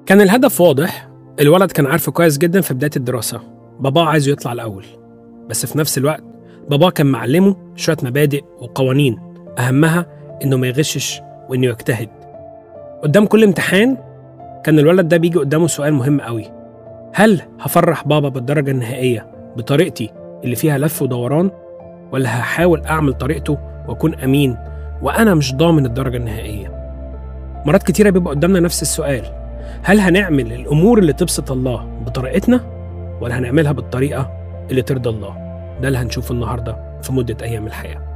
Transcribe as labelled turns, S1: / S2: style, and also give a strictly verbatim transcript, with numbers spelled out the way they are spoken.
S1: كان الهدف واضح. الولد كان عارفه كويس جدا في بداية الدراسة، باباه عايزه يطلع الأول، بس في نفس الوقت باباه كان معلمه شوية مبادئ وقوانين، أهمها إنه ما يغشش وإنه يجتهد. قدام كل امتحان كان الولد ده بيجي قدامه سؤال مهم قوي: هل هفرح بابا بالدرجة النهائية بطريقتي اللي فيها لف ودوران، ولا هحاول أعمل طريقته وأكون أمين وأنا مش ضامن الدرجة النهائية؟ مرات كتيرة بيبقى قدامنا نفس السؤال: هل هنعمل الأمور اللي تبسط الله بطريقتنا، ولا هنعملها بالطريقة اللي ترضى الله؟ ده اللي هنشوفه النهاردة في مدة أيام الحياة.